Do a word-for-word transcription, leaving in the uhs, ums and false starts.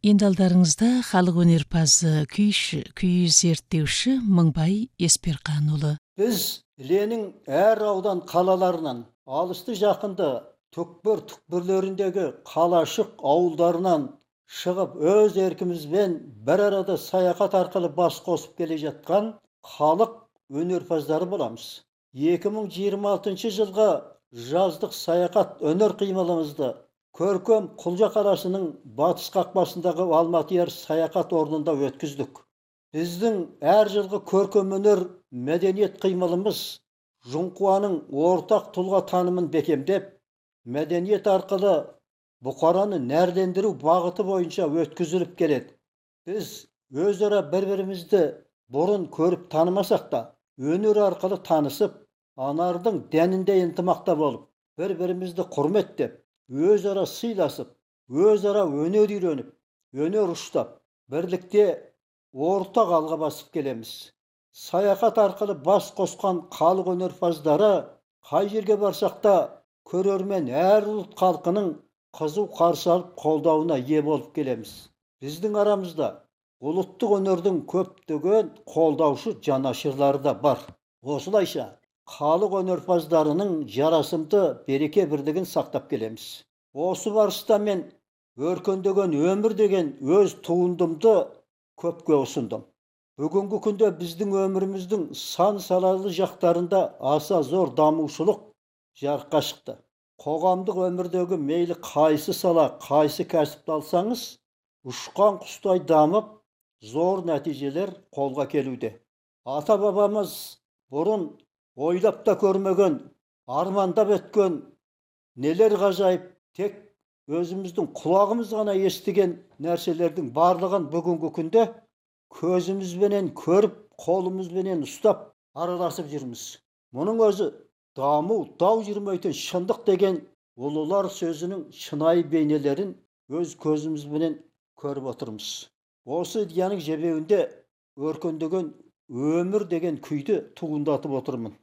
Енді алдарыңызда халық өнерпазы, күйші, күй зерттеуші Мыңбай Есперқанұлы. Біз Ленин әр аудан қалаларынан, алысты жақынды түкпір-түкпірлеріндегі қалашық ауылдарынан шығып, өз еркімізбен бір арада саяхат арқылы бас қосып келе жатқан халық өнерпаздары боламыз. екі мың жиырма алтыншы жылғы жаздық саяхат өнер қимылымызды көркем Құлжа қаласының батыс қақпасындағы Алматы ер саяхат орнында өткіздік. Біздің әр жылғы көркем өнер мәдениет қимылымыз Жұңқуаның ортақ тұлға танымын бекемдеп, мәдениет арқылы бұқараны нәрлендіру бағыты бойынша өткізіліп келеді. Біз өзара бір-бірімізді бұрын көріп танымасақ та, өнер арқылы танысып, анардың дәнінде ынтымақта болып, бір-бірімізді құрметтеп, өзара сыйласып, өзара өнер үйреніп, өнер ұштап, бірлікте ортақ алға басып келеміз. Саяхат арқылы бас қосқан халық өнерпаздары қай жерге барсақ та көрермен әр ұлт халқының қызу қарсы алып қолдауына ие болып келеміз. Біздің арамызда ұлттық өнердің көптеген қолдаушы жанашырлары да бар. Осылайша халық өнерпаздарының жарасымды береке бірлігін сақтап келеміз. Осы барыста мен өркендеген өмір деген өз туындымды көпке ұсындым. Бүгінгі күнде біздің өміріміздің сан салалы жақтарында аса зор дамушылық жарыққа шықты. Қоғамдық өмірдегі мейлі қайсы сала, қайсы кәсіпті алсаңыз, ұшқан құстай дамып, зор нәтижелер қолға келуде. Ата-бабамыз бұрын ойлап та көрмеген, армандап өткен нелер ғажайып, тек өзіміздің құлағымыз ғана естіген нәрселердің барлығын бүгінгі күнде көзімізбенен көріп, қолымызбенен ұстап, араласып жүрміз. Мұның өзі даму, дау жүрмейтін шындық деген ұлылар сөзінің шынайы бейнелерін өз көзімізбенен көріп отырмыз. Осы идеяның жебеуінде өркендеген өмір деген күйді туындатып отырмын.